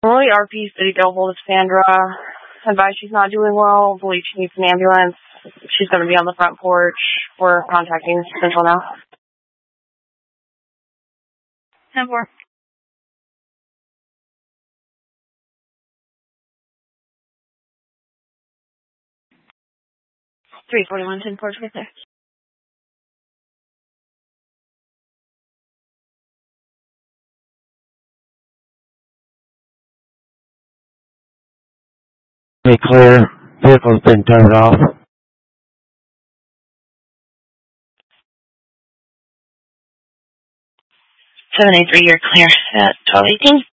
Normally, RP City get a hold of Sandra. Advise she's not doing well. Believe she needs an ambulance. She's going to be on the front porch. We're contacting Central now. 10-4. $341, 10-4, right there. Be clear. Vehicle's been turned off. 783, you're clear at 1218.